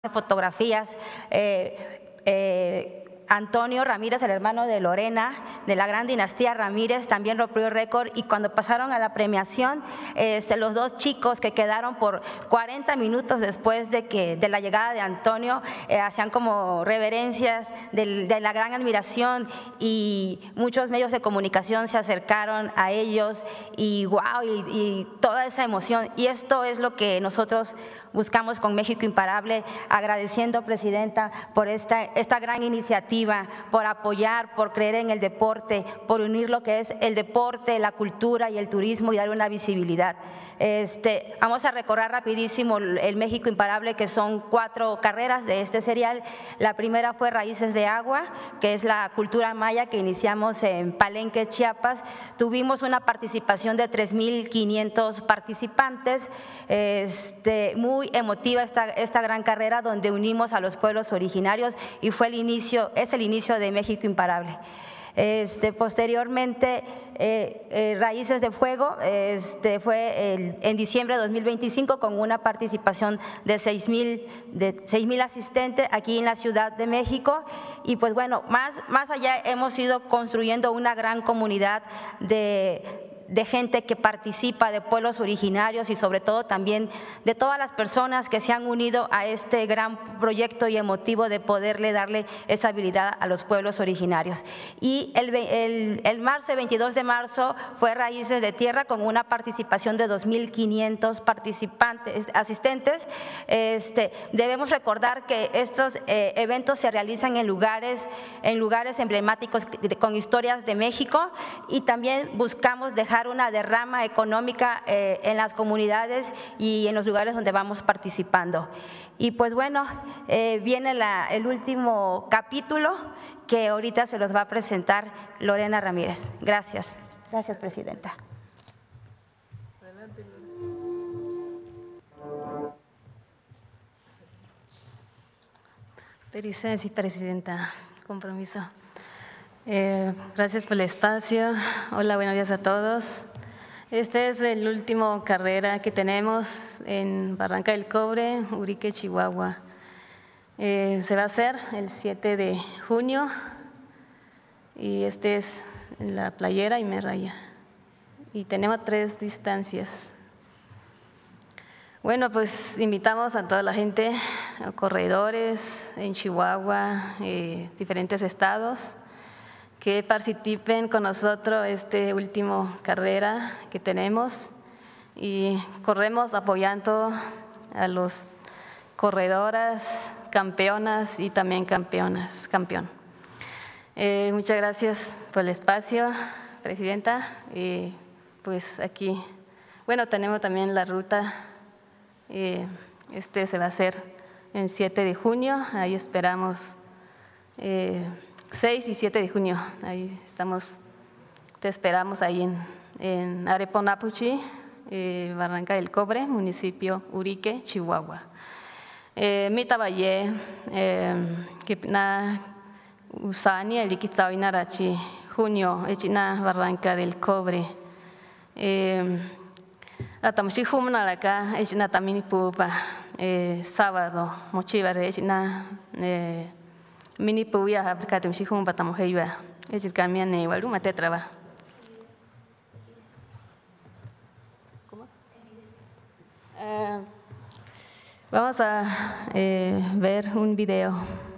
fotografías. Antonio Ramírez, el hermano de Lorena, de la gran dinastía Ramírez, también rompió récord, y cuando pasaron a la premiación, los dos chicos que quedaron por 40 minutos después de la llegada de Antonio, hacían como reverencias de la gran admiración, y muchos medios de comunicación se acercaron a ellos y wow, y toda esa emoción. Y esto es lo que nosotros buscamos con México Imparable, agradeciendo, Presidenta, por esta gran iniciativa, por apoyar, por creer en el deporte, por unir lo que es el deporte, la cultura y el turismo y dar una visibilidad. Vamos a recorrer rapidísimo el México Imparable, que son 4 carreras de este serial. La primera fue Raíces de Agua, que es la cultura maya, que iniciamos en Palenque, Chiapas. Tuvimos una participación de 3,500 participantes, muy emotiva esta gran carrera donde unimos a los pueblos originarios, y es el inicio de México Imparable. Posteriormente, Raíces de Fuego fue en diciembre de 2025 con una participación de 6,000 asistentes aquí en la Ciudad de México. Y pues bueno, más allá hemos ido construyendo una gran comunidad de gente que participa, de pueblos originarios, y sobre todo también de todas las personas que se han unido a este gran proyecto y emotivo de darle esa habilidad a los pueblos originarios. Y el 22 de marzo fue Raíces de Tierra, con una participación de 2,500 asistentes. Debemos recordar que estos eventos se realizan en lugares emblemáticos con historias de México, y también buscamos dejar una derrama económica en las comunidades y en los lugares donde vamos participando. Y pues bueno, viene el último capítulo, que ahorita se los va a presentar Lorena Ramírez. Gracias. Gracias, Presidenta. Sí, Presidenta, compromiso. Gracias por el espacio. Hola, buenos días a todos. Este es el último carrera que tenemos en Barranca del Cobre, Urique, Chihuahua. Se va a hacer el 7 de junio y es en la playera y Merraya. Y tenemos 3 distancias. Bueno, pues invitamos a toda la gente, a corredores en Chihuahua, diferentes estados, que participen con nosotros último carrera que tenemos, y corremos apoyando a los corredoras, campeonas y también campeón. Muchas gracias por el espacio, Presidenta. Pues aquí, bueno, tenemos también la ruta, se va a hacer el 7 de junio, ahí esperamos 6 y 7 de junio, ahí estamos, te esperamos ahí en Areponapuchi, Barranca del Cobre, municipio Urique, Chihuahua. Mitabaye, Kipna Usania, el Iquitzawinarachi, junio, Echina, Barranca del Cobre. Atamushi Humanaraca, Echina Tamini Pupa, sábado, Mochivare, Echina. Mini puya aplicate un chico patamo heiva es el cambio en igual un mate traba. Vamos a ver un video.